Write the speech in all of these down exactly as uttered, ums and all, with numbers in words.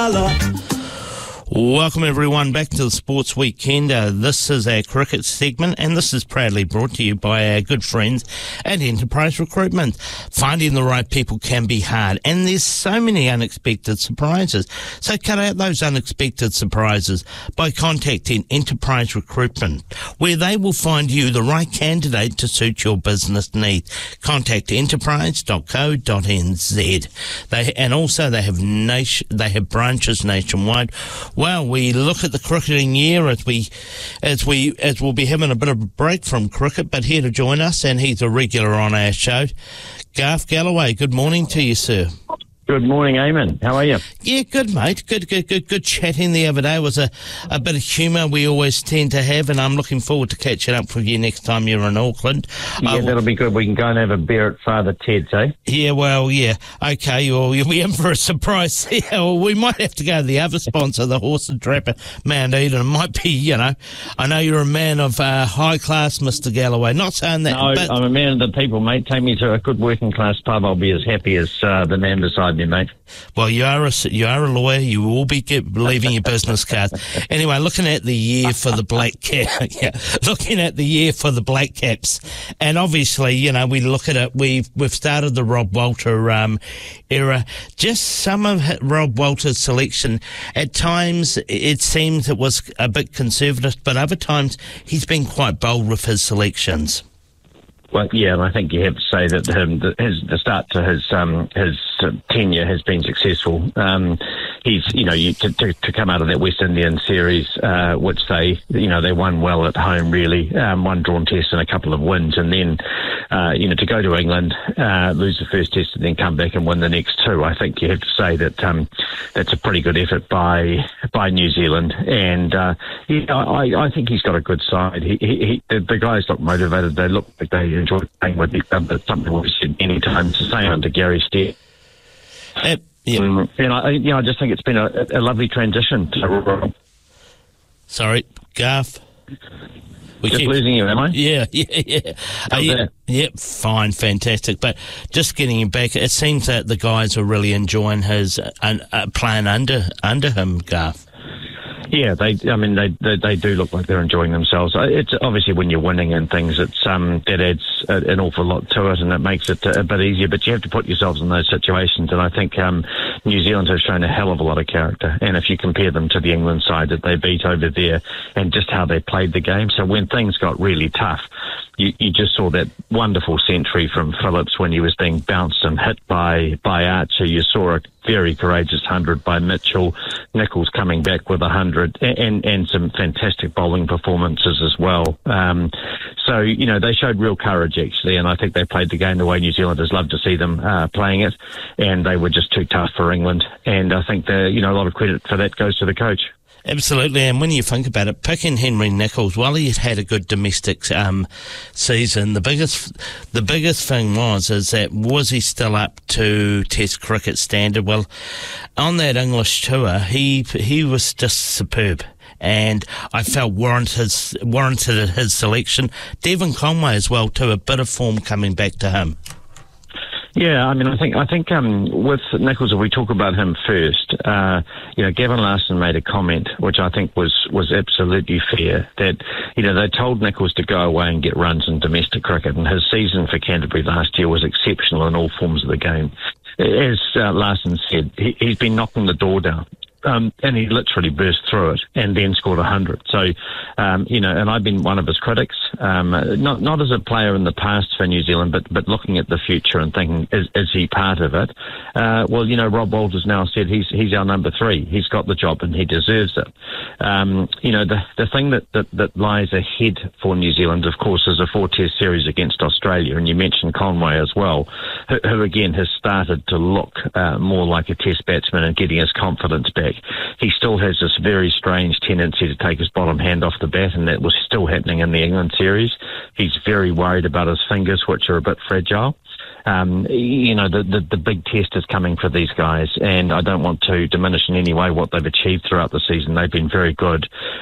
Welcome everyone back to the Sports Weekend. Uh, this is our cricket segment, and this is proudly brought to you by our good friends at Enterprise Recruitment. Finding the right people can be hard, and there's so many unexpected surprises. So cut out those unexpected surprises by contacting Enterprise Recruitment, where they will find you the right candidate to suit your business needs. Contact enterprise dot co dot n z. They and also they have nation, they have branches nationwide. Well, we look at the cricketing year as we, as we, as we'll be having a bit of a break from cricket, but here to join us, and he's a regular on our show, Garth Galloway. Good morning to you, sir. Good morning, Eamon. How are you? Yeah, good, mate. Good, good, good, good chatting the other day. It was a, a bit of humour we always tend to have, and I'm looking forward to catching up with you next time you're in Auckland. Yeah, uh, that'll be good. We can go and have a beer at Father Ted's, eh? Yeah, well, yeah. Okay, well, you'll be in for a surprise. Yeah, well, we might have to go to the other sponsor, the Horse and Trapper, Mount Eden. It might be, you know, I know you're a man of uh, high class, Mister Galloway. Not saying that. No, but... I'm a man of the people, mate. Take me to a good working class pub. I'll be as happy as uh, the man beside me, mate. Well, you are a you are a lawyer. You will be get, leaving your business cards. Anyway, looking at the year for the Black Cap, yeah, looking at the year for the Black Caps, and obviously, you know, we look at it. We've we've started the Rob Walter um, era. Just some of Rob Walter's selection. At times, it seems it was a bit conservative, but other times he's been quite bold with his selections. Well, yeah, and I think you have to say that um, the, his, the start to his um, his uh, tenure has been successful. Um, he's, you know, you, to, to to come out of that West Indian series, uh, which they, you know, they won well at home, really, um, one drawn test and a couple of wins, and then, uh, you know, to go to England, uh, lose the first test, and then come back and win the next two. I think you have to say that um, that's a pretty good effort by by New Zealand, and uh, yeah, I, I think he's got a good side. He, he, he the, the guys look motivated. They look like they enjoy playing with each other. It's something we've said many times. The same under Gary Stead. Uh, yeah. um, and I, you know, I just think it's been a, a lovely transition. To, Sorry, Garth. We just keep, losing you, am I? Yeah, yeah, yeah. Uh, yeah, yeah, fine, fantastic. But just getting him back, it seems that the guys are really enjoying his uh, uh, playing under under him, Garth. Yeah, they. I mean, they, they they do look like they're enjoying themselves. It's obviously when you're winning and things, it's um that adds a, an awful lot to it, and it makes it a, a bit easier. But you have to put yourselves in those situations, and I think um New Zealand has shown a hell of a lot of character. And if you compare them to the England side that they beat over there, and just how they played the game, so when things got really tough, you, you just saw that wonderful century from Phillips when he was being bounced and hit by by Archer. You saw a very courageous hundred by Mitchell. Nichols coming back with a hundred, and, and and some fantastic bowling performances as well. Um, so you know they showed real courage actually, and I think they played the game the way New Zealanders love to see them uh, playing it, and they were just too tough for England. And I think the you know a lot of credit for that goes to the coach. Absolutely, and when you think about it, picking Henry Nicholls, while he had had a good domestic um, season, the biggest the biggest thing was is that was he still up to Test cricket standard? Well, on that English tour, he he was just superb, and I felt warranted warranted his selection. Devon Conway as well too, a bit of form coming back to him. Yeah, I mean, I think I think um, with Nicholls, if we talk about him first, uh, you know, Gavin Larson made a comment which I think was was absolutely fair. That you know they told Nicholls to go away and get runs in domestic cricket, and his season for Canterbury last year was exceptional in all forms of the game. As uh, Larson said, he, he's been knocking the door down. Um, and he literally burst through it and then scored a hundred. So, um, you know, and I've been one of his critics, um, not not as a player in the past for New Zealand, but but looking at the future and thinking, is, is he part of it? Uh, well, you know, Rob Walters now said he's he's our number three. He's got the job and he deserves it. Um, you know, the the thing that, that, that lies ahead for New Zealand, of course, is a four-test series against Australia, and you mentioned Conway as well, who, who again has started to look uh, more like a test batsman and getting his confidence back. He still has this very strange tendency to take his bottom hand off the bat, and that was still happening in the England series. He's very worried about his fingers, which are a bit fragile. Um, you know, the, the, the big test is coming for these guys, and I don't want to diminish in any way what they've achieved throughout the season. They've been very good.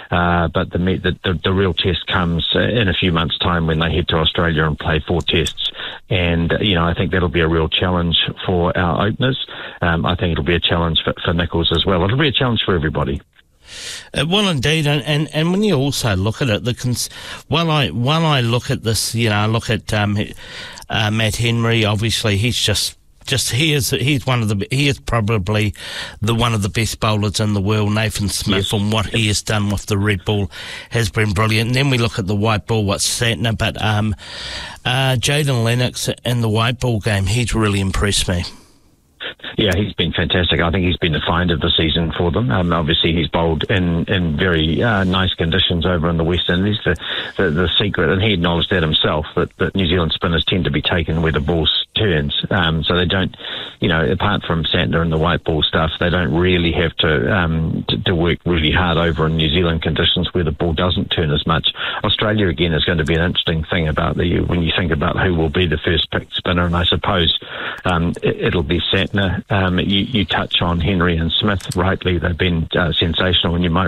Uh, but the, the the the real test comes uh, in a few months' time when they head to Australia and play four tests. And, you know, I think that'll be a real challenge for our openers. Um, I think it'll be a challenge for, for Nicholls as well. It'll be a challenge for everybody. Uh, well, indeed, and, and, and when you also look at it, the cons- while I while I look at this, you know, I look at um, uh, Matt Henry. Obviously, he's just just he is he's one of the he is probably the one of the best bowlers in the world. Nathan Smith, yes. And what he has done with the red ball has been brilliant. And then we look at the white ball, what's Santner, but um, uh, Jaden Lennox in the white ball game, he's really impressed me. Yeah, he's been fantastic. I think he's been the find of the season for them. Um, obviously, he's bowled in, in very uh, nice conditions over in the West Indies. The, the the secret, and he acknowledged that himself, that, that New Zealand spinners tend to be taken where the ball turns. Um, so they don't, you know, apart from Santner and the white ball stuff, they don't really have to, um, to to work really hard over in New Zealand conditions where the ball doesn't turn as much. Australia, again, is going to be an interesting thing about the when you think about who will be the first picked spinner, and I suppose um, it, it'll be Santner. Um, you, you touch on Henry and Smith rightly. They've been uh, sensational, and you might